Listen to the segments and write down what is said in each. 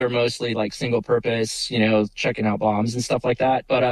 they're mostly like single purpose, checking out bombs and stuff like that. But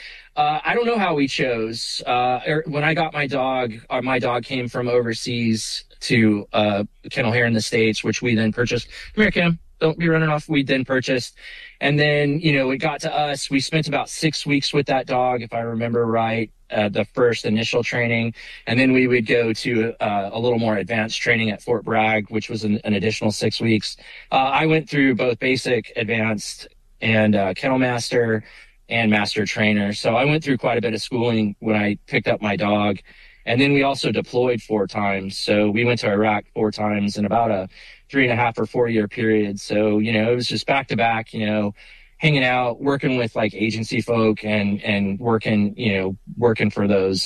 I don't know how we chose. When I got my dog came from overseas to kennel here in the States, which we then purchased. Come here, Kim. Don't be running off. We then purchased. And then, it got to us. We spent about 6 weeks with that dog, if I remember right, the first initial training. And then we would go to a little more advanced training at Fort Bragg, which was an additional 6 weeks. I went through both basic, advanced, and kennel master and master trainer. So I went through quite a bit of schooling when I picked up my dog. And then we also deployed 4 times. So we went to Iraq 4 times in about a 3.5 or 4 year period. So, it was just back to back, hanging out, working with like agency folk and working for those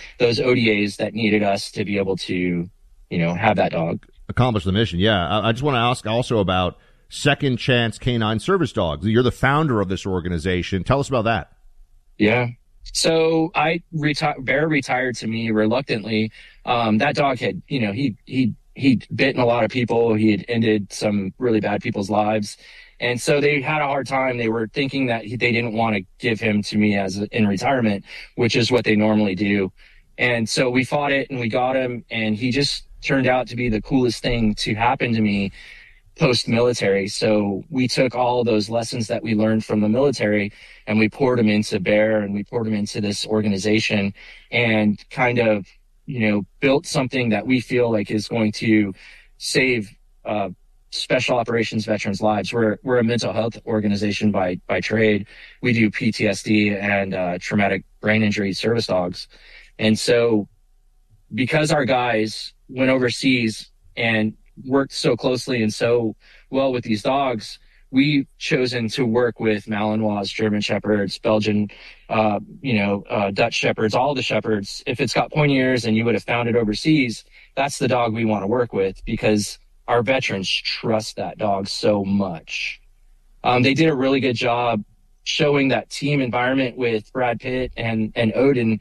ODAs that needed us to be able to, have that dog. Accomplish the mission. Yeah. I just want to ask also about Second Chance Canine Service Dogs. You're the founder of this organization. Tell us about that. Yeah. So Bear retired to me reluctantly. That dog had, he'd bitten a lot of people. He had ended some really bad people's lives. And so they had a hard time. They were thinking that they didn't want to give him to me in retirement, which is what they normally do. And so we fought it and we got him, and he just turned out to be the coolest thing to happen to me post-military. So we took all of those lessons that we learned from the military and we poured them into Bear, and we poured them into this organization, and kind of, built something that we feel like is going to save special operations veterans' lives. We're a mental health organization by trade. We do PTSD and traumatic brain injury service dogs. And so because our guys went overseas and worked so closely and so well with these dogs, we've chosen to work with Malinois, German Shepherds, Belgian, Dutch Shepherds, all the Shepherds. If it's got pointy ears and you would have found it overseas, that's the dog we want to work with, because our veterans trust that dog so much. They did a really good job showing that team environment with Brad Pitt and Odin.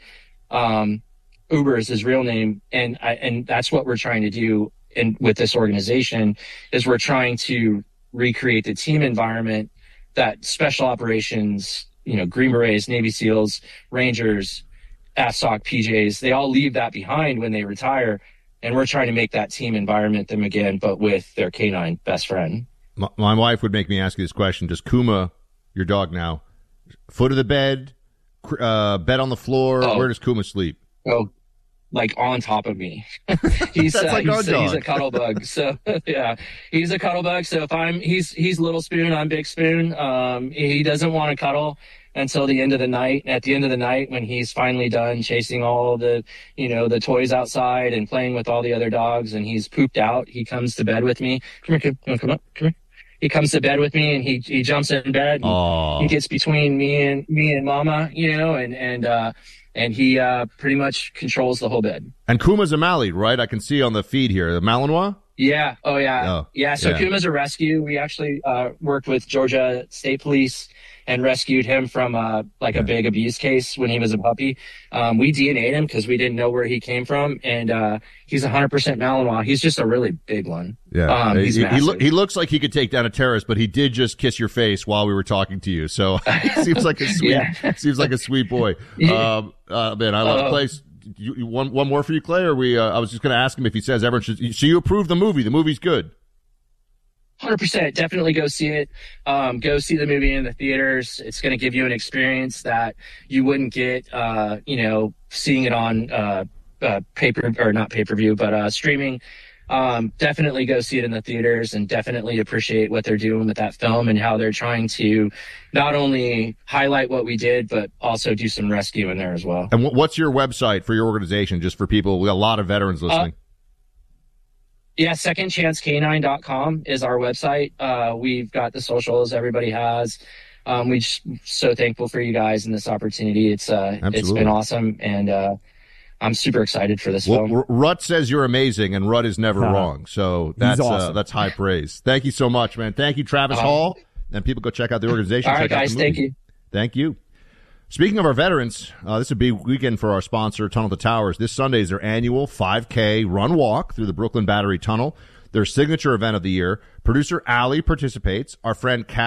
Uber is his real name. And that's what we're trying to do with this organization, is we're trying to recreate the team environment that special operations, Green Berets, Navy SEALs, Rangers, AFSOC, PJs, they all leave that behind when they retire. And we're trying to make that team environment them again, but with their canine best friend. My wife would make me ask you this question. Does Kuma, your dog now, foot of the bed, bed on the floor? Oh. Where does Kuma sleep? Oh, like on top of me. He's a cuddle bug. So yeah, he's a cuddle bug. So if he's little spoon, I'm big spoon. He doesn't want to cuddle until the end of the night. At the end of the night, when he's finally done chasing all the, the toys outside and playing with all the other dogs, and he's pooped out, he comes to bed with me. Come here, kid. You want to come up? Come here. He comes to bed with me, and he jumps in bed. And he gets between me and Mama, and he pretty much controls the whole bed. And Kuma's a Mali, right? I can see on the feed here. The Malinois? Yeah. Oh, yeah. Oh, yeah. So Kuma's a rescue. We actually worked with Georgia State Police and rescued him from a big abuse case when he was a puppy. We DNA'd him because we didn't know where he came from. And he's 100% Malinois. He's just a really big one. Yeah. He's massive. He looks like he could take down a terrorist, but he did just kiss your face while we were talking to you. So seems like a sweet boy. Man, I love the place. One more for you, Clay? Or I was just going to ask him if he says everyone should. So you approve the movie? The movie's good. 100%. Definitely go see it. Go see the movie in the theaters. It's going to give you an experience that you wouldn't get, seeing it on not pay-per-view, but streaming. Definitely go see it in the theaters, and definitely appreciate what they're doing with that film and how they're trying to not only highlight what we did, but also do some rescue in there as well. And what's your website for your organization, just for people? We got a lot of veterans listening. Yeah, secondchancecanine.com is our website. We've got the socials everybody has. We're just so thankful for you guys and this opportunity. It's been awesome, and I'm super excited for this film. Rut says you're amazing, and Rut is never wrong. So that's awesome. That's high praise. Thank you so much, man. Thank you, Travis Hall. And people go check out the organization. All right, guys. Thank you. Thank you. Speaking of our veterans, this is a big weekend for our sponsor, Tunnel to Towers. This Sunday is their annual 5K run walk through the Brooklyn Battery Tunnel. their signature event of the year. Producer Allie participates. Our friend Kat